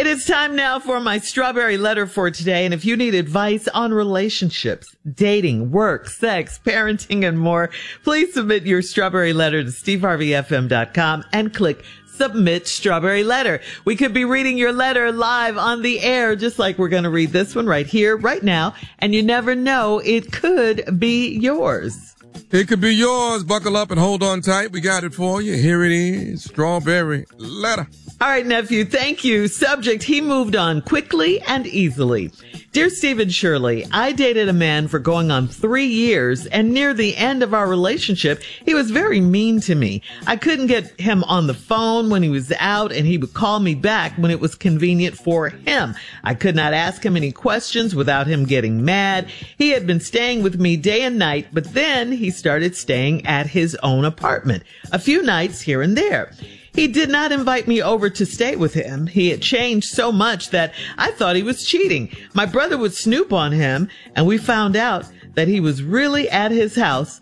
It is time now for my strawberry letter for today. And if you need advice on relationships, dating, work, sex, parenting, and more, please submit your strawberry letter to steveharveyfm.com and click Submit Strawberry Letter. We could be reading your letter live on the air, just like we're going to read this one right here, right now. And you never know, it could be yours. It could be yours. Buckle up and hold on tight. We got it for you. Here it is. Strawberry Letter. All right, nephew. Thank you. Subject: he moved on quickly and easily. Dear Steve and Shirley, I dated a man for going on 3 years, and near the end of our relationship, he was very mean to me. I couldn't get him on the phone when he was out, and he would call me back when it was convenient for him. I could not ask him any questions without him getting mad. He had been staying with me day and night, but then he started staying at his own apartment, a few nights here and there. He did not invite me over to stay with him. He had changed so much that I thought he was cheating. My brother would snoop on him, and we found out that he was really at his house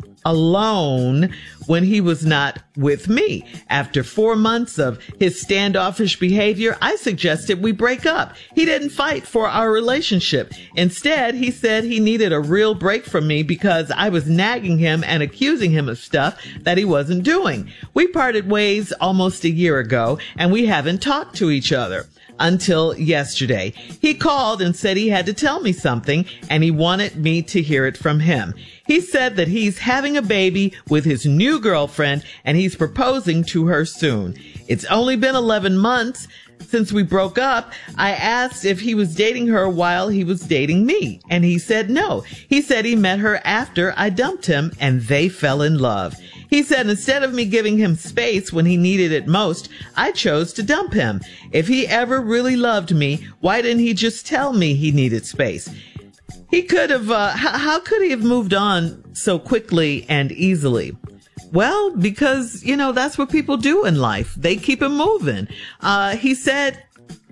alone when he was not with me. After 4 months of his standoffish behavior, I suggested we break up. He didn't fight for our relationship. Instead, he said he needed a real break from me because I was nagging him and accusing him of stuff that he wasn't doing. We parted ways almost a year ago, and we haven't talked to each other until yesterday. He called and said he had to tell me something, and he wanted me to hear it from him. He said that he's having a baby with his new girlfriend, and he's proposing to her soon. It's only been 11 months since we broke up. I asked if he was dating her while he was dating me, and he said no. He said he met her after I dumped him, and they fell in love. He said instead of me giving him space when he needed it most, I chose to dump him. If he ever really loved me, why didn't he just tell me he needed space? He could have, how could he have moved on so quickly and easily? Well, because, that's what people do in life. They keep it moving. He said,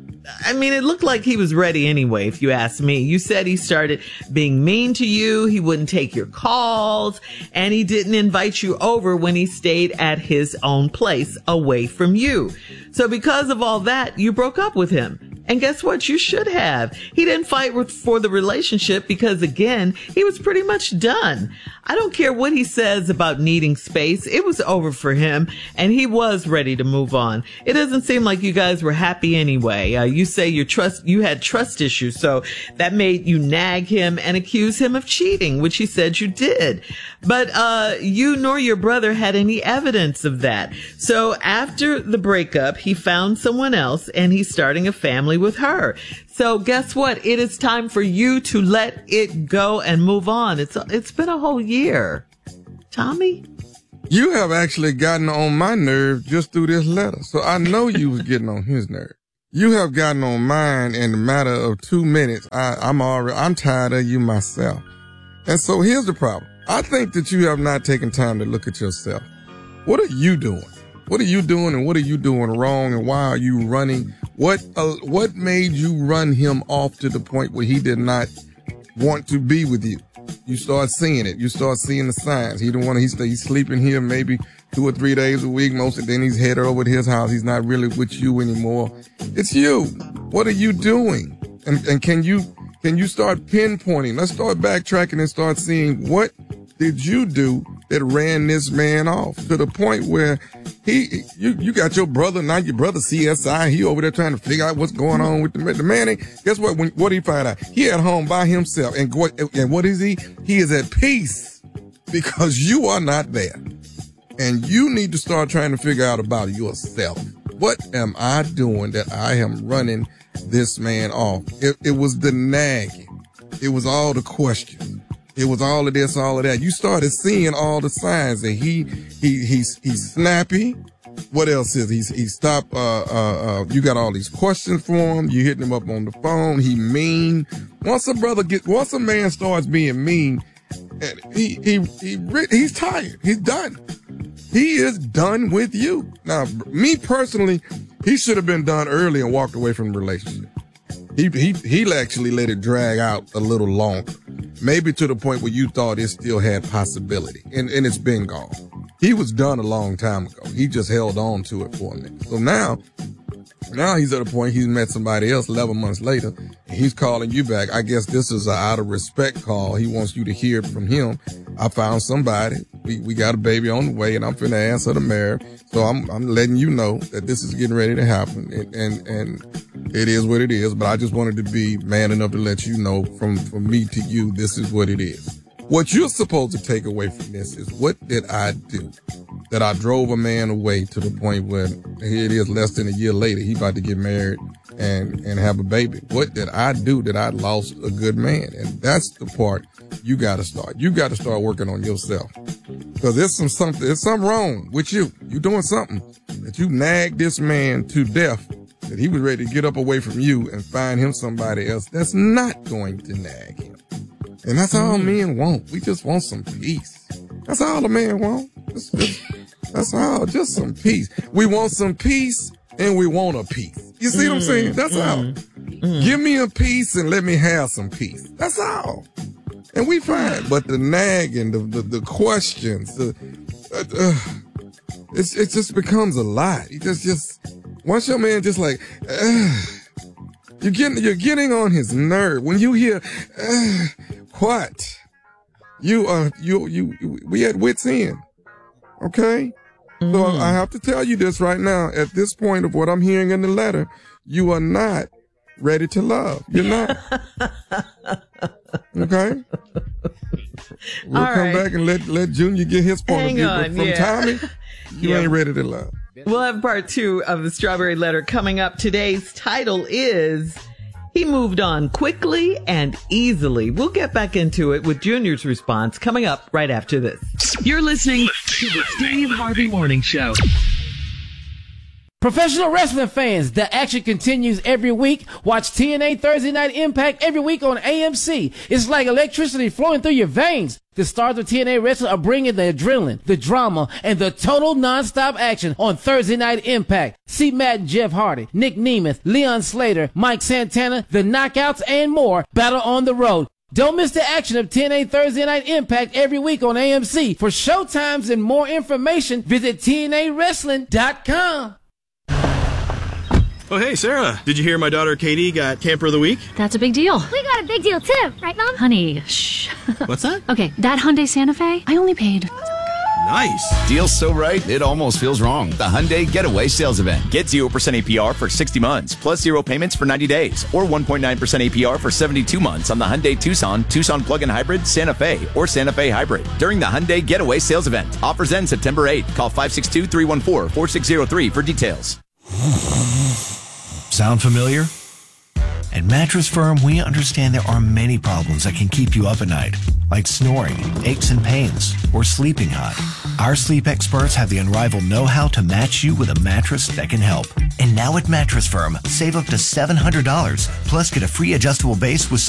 it looked like he was ready anyway, if you ask me. You said he started being mean to you, he wouldn't take your calls, and he didn't invite you over when he stayed at his own place away from you. So because of all that, you broke up with him. And guess what? You should have. He didn't fight for the relationship because, again, he was pretty much done. I don't care what he says about needing space. It was over for him, and he was ready to move on. It doesn't seem like you guys were happy anyway. You say you had trust issues, so that made you nag him and accuse him of cheating, which he said you did. But you nor your brother had any evidence of that. So after the breakup, he found someone else, and he's starting a family with her. So guess what? It is time for you to let it go and move on. It's been a whole year. Tommy? You have actually gotten on my nerve just through this letter. So I know you was getting on his nerve. You have gotten on mine in a matter of 2 minutes. I'm tired of you myself. And so here's the problem. I think that you have not taken time to look at yourself. What are you doing? What are you doing, and what are you doing wrong, and why are you running? What made you run him off to the point where he did not want to be with you? You start seeing it. You start seeing the signs. He don't want to. He's sleeping here maybe 2 or 3 days a week. Most of then he's headed over to his house. He's not really with you anymore. It's you. What are you doing? And can you start pinpointing? Let's start backtracking and start seeing what did you do that ran this man off to the point where you got your brother, now your brother CSI, he over there trying to figure out what's going on with the man. Guess what? What did he find out? He at home by himself. And what is he? He is at peace because you are not there. And you need to start trying to figure out about yourself. What am I doing that I am running this man off? It was the nagging. It was all the questions. It was all of this, all of that. You started seeing all the signs that he's snappy. What else is he stopped? You got all these questions for him. You hitting him up on the phone. He mean. Once a man starts being mean, he's tired. He's done. He is done with you. Now, me personally, he should have been done early and walked away from the relationship. He actually let it drag out a little longer. Maybe to the point where you thought it still had possibility. And it's been gone. He was done a long time ago. He just held on to it for a minute. So now, Now he's at a point he's met somebody else 11 months later, and he's calling you back. I guess this is an out of respect call. He wants you to hear it from him. I found somebody. We got a baby on the way, and I'm finna answer the mayor. So I'm letting you know that this is getting ready to happen, and it is what it is. But I just wanted to be man enough to let you know from me to you, this is what it is. What you're supposed to take away from this is, what did I do that I drove a man away to the point where here it is less than a year later, he about to get married and have a baby? What did I do that I lost a good man? And that's the part you got to start. You got to start working on yourself, because there's something wrong with you. You're doing something that you nagged this man to death, that he was ready to get up away from you and find him somebody else that's not going to nag him. And that's all men want. We just want some peace. That's all a man want. That's all, just some peace. We want some peace, and we want a peace. You see what I'm saying? That's all. Give me a piece and let me have some peace. That's all. And we fine. But the nagging, the questions, it just becomes a lot. You just once your man just like, you're getting on his nerve. When you hear, what? We at wit's end. Okay? So I have to tell you this right now. At this point of what I'm hearing in the letter, you are not ready to love. You're not. Okay? We'll come back and let Junior get his point of view. But from Tommy, you ain't ready to love. We'll have part 2 of the Strawberry Letter coming up. Today's title is He Moved On Quickly and Easily. We'll get back into it with Junior's response coming up right after this. You're listening to the Steve Harvey Morning Show. Professional wrestling fans, the action continues every week. Watch TNA Thursday Night Impact every week on AMC. It's like electricity flowing through your veins. The stars of TNA Wrestling are bringing the adrenaline, the drama, and the total non-stop action on Thursday Night Impact. See Matt and Jeff Hardy, Nick Nemeth, Leon Slater, Mike Santana, The Knockouts, and more battle on the road. Don't miss the action of TNA Thursday Night Impact every week on AMC. For showtimes and more information, visit TNAWrestling.com. Oh, hey, Sarah. Did you hear my daughter Katie got Camper of the Week? That's a big deal. We got a big deal too, right, Mom? Honey, shh. What's that? Okay, that Hyundai Santa Fe, I only paid. Nice. Deal's so right, it almost feels wrong. The Hyundai Getaway Sales Event. Get 0% APR for 60 months, plus 0 payments for 90 days, or 1.9% APR for 72 months on the Hyundai Tucson, Tucson Plug-in Hybrid, Santa Fe, or Santa Fe Hybrid during the Hyundai Getaway Sales Event. Offers end September 8th. Call 562-314-4603 for details. Sound familiar? At Mattress Firm, we understand there are many problems that can keep you up at night, like snoring, aches and pains, or sleeping hot. Our sleep experts have the unrivaled know-how to match you with a mattress that can help. And now at Mattress Firm, save up to $700, plus get a free adjustable base with